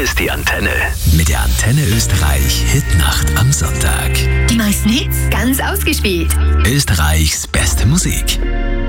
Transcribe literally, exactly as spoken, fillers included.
Hier ist die Antenne. Mit der Antenne Österreich Hitnacht am Sonntag. Die meisten Hits ganz ausgespielt. Österreichs beste Musik.